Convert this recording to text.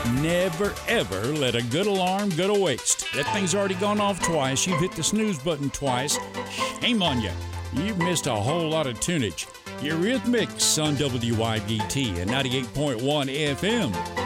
Never, ever let a good alarm go to waste. That thing's already gone off twice. You've hit the snooze button twice. Shame on you. You've missed a whole lot of tunage. Eurythmics on WYBT and 98.1 FM.